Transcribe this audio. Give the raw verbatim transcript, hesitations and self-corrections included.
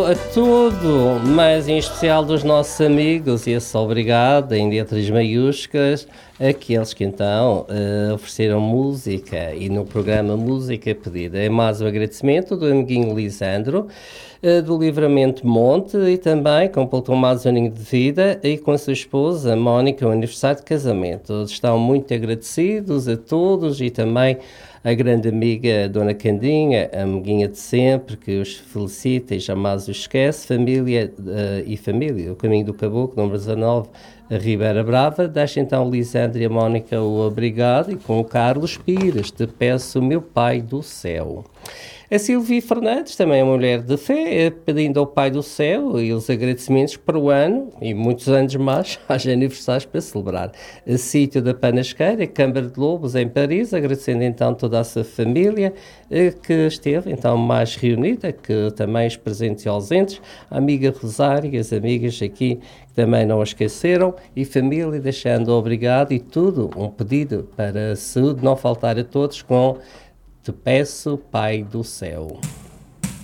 A tudo, mas em especial dos nossos amigos, e esse obrigado em letras maiúsculas, aqueles que então uh, ofereceram música e no programa Música Pedida. É mais um agradecimento do amiguinho Lisandro, uh, do Livramento Monte, e também completou mais um aninho de vida e com a sua esposa Mónica, o aniversário de casamento. Estão muito agradecidos a todos e também a grande amiga Dona Candinha, a amiguinha de sempre, que os felicita e jamais os esquece, família uh, e família, o Caminho do Caboclo, número dezanove, a Ribeira Brava. Deixa então Lisandro e a Mónica o obrigado, e com o Carlos Pires, te peço, meu Pai do Céu. A Silvia Fernandes, também é mulher de fé, pedindo ao Pai do Céu e os agradecimentos para o ano, e muitos anos mais, haja aniversários para celebrar. A Sítio da Panasqueira, Câmara de Lobos, em Paris, agradecendo então toda a sua família, que esteve então mais reunida, que também os presentes e ausentes, a amiga Rosário e as amigas aqui, que também não a esqueceram, e família, deixando obrigado e tudo, um pedido para a saúde não faltar a todos com Te Peço, Pai do Céu.